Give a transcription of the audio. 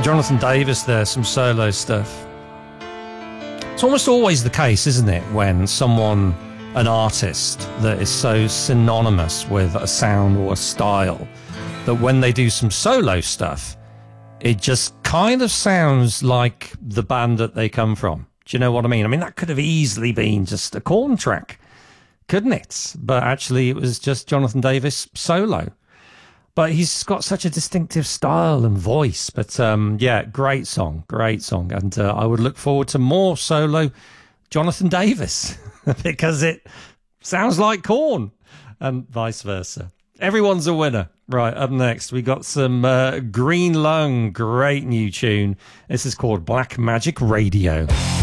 Jonathan Davis there, some solo stuff. It's almost always the case, isn't it, when someone, an artist that is so synonymous with a sound or a style, that when they do some solo stuff, it just kind of sounds like the band that they come from. Do you know what I mean? I mean, that could have easily been just a Korn track, couldn't it? But actually, it was just Jonathan Davis solo. But he's got such a distinctive style and voice. But yeah, great song. And I would look forward to more solo Jonathan Davis because it sounds like Korn and vice versa. Everyone's a winner. Right, up next, we got some Green Lung. Great new tune. This is called Black Magic Radio.